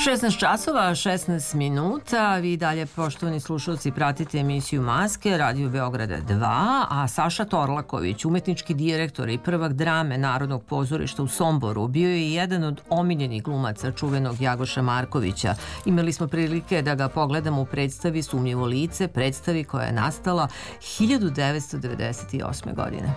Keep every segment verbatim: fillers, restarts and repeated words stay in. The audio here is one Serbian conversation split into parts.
šesnaest časova, šesnaest minuta. Vi dalje, poštovani slušalci, pratite emisiju Maske, Radio Beograda dva, a Saša Torlaković, umetnički direktor i prvak drame Narodnog pozorišta u Somboru, bio je jedan od omiljenih glumaca čuvenog Jagoša Markovića. Imali smo prilike da ga pogledamo u predstavi Sumnjivo lice, predstavi koja je nastala hiljadu devetsto devedeset osme. godine.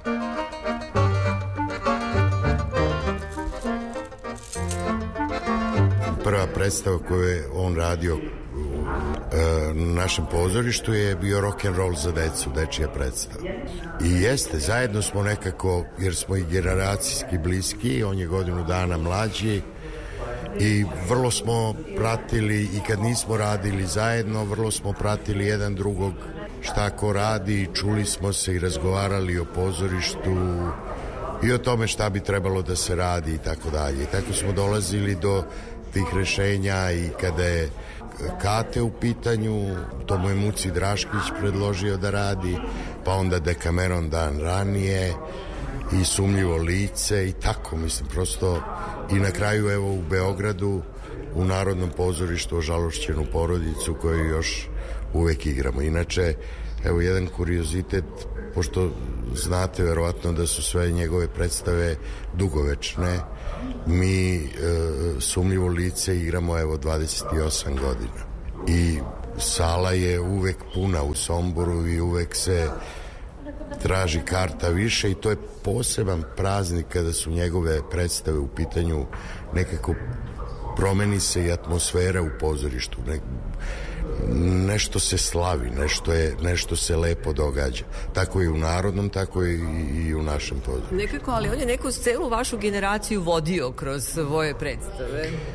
Prva predstava koju je on radio na našem pozorištu je bio rock and roll za decu, dečija predstava. I jeste, zajedno smo nekako, jer smo i generacijski bliski, on je godinu dana mlađi i vrlo smo pratili, i kad nismo radili zajedno, vrlo smo pratili jedan drugog šta ko radi, čuli smo se i razgovarali o pozorištu i o tome šta bi trebalo da se radi i tako dalje. I tako smo dolazili do tih rešenja i kada je Kate u pitanju, to mu je Muci Draškić predložio da radi, pa onda Dekameron dan ranije i Sumnjivo lice i tako, mislim, prosto i na kraju evo u Beogradu u Narodnom pozorištu Ožalošćenu porodicu koju još uvek igramo. Inače, evo jedan kuriozitet, pošto znate verovatno da su sve njegove predstave dugovečne, mi e, Sumnjivo lice igramo evo dvadeset osam godina i sala je uvek puna u Somboru i uvek se traži karta više i to je poseban praznik kada su njegove predstave u pitanju. Nekako promeni se i atmosfera u pozorištu, ne, nešto se slavi, nešto, je, nešto se lepo događa. Tako i u Narodnom, tako i, i u našem pozorištu. Nekako, ali on je neku celu vašu generaciju vodio kroz svoje predstave.